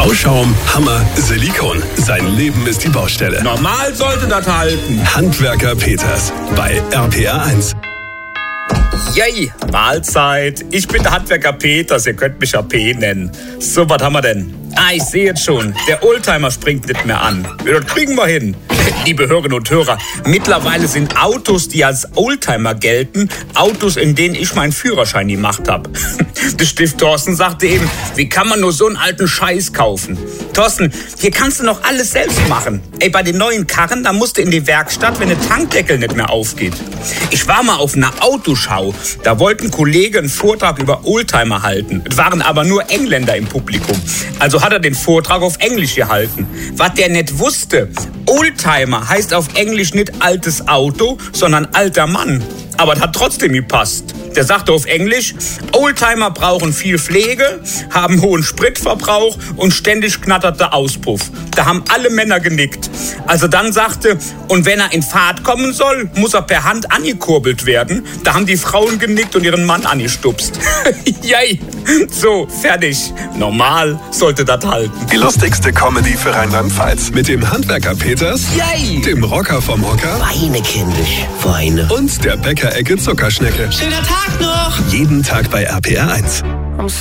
Bauschaum, Hammer, Silikon. Sein Leben ist die Baustelle. Normal sollte das halten. Handwerker Peters bei RPR 1. Yay, Mahlzeit. Ich bin der Handwerker Peters, ihr könnt mich AP nennen. So, was haben wir denn? Ich sehe jetzt schon, der Oldtimer springt nicht mehr an. Ja, das kriegen wir hin. Liebe Hörerinnen und Hörer, mittlerweile sind Autos, die als Oldtimer gelten, Autos, in denen ich meinen Führerschein gemacht habe. Der Stift Thorsten sagte eben, wie kann man nur so einen alten Scheiß kaufen? Thorsten, hier kannst du noch alles selbst machen. Bei den neuen Karren, da musst du in die Werkstatt, wenn der Tankdeckel nicht mehr aufgeht. Ich war mal auf einer Autoschau. Da wollten Kollegen einen Vortrag über Oldtimer halten. Es waren aber nur Engländer im Publikum. Also hat er den Vortrag auf Englisch gehalten. Was der nicht wusste, Oldtimer heißt auf Englisch nicht altes Auto, sondern alter Mann. Aber es hat trotzdem gepasst. Der sagte auf Englisch, Oldtimer brauchen viel Pflege, haben hohen Spritverbrauch und ständig knattert der Auspuff. Da haben alle Männer genickt. Also dann sagte, und wenn er in Fahrt kommen soll, muss er per Hand angekurbelt werden. Da haben die Frauen genickt und ihren Mann angestupst. Yay! So, fertig. Normal sollte das halten. Die lustigste Comedy für Rheinland-Pfalz. Mit dem Handwerker Peters, Yay! Dem Rocker vom Hocker Weine, kindisch, weine. und der Bäckerecke Zuckerschnecke. Schöner Tag noch! Jeden Tag bei RPR 1.